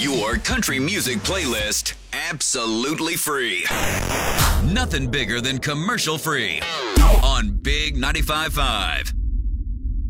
Your country music playlist, absolutely free. Nothing bigger than commercial free on Big 95.5.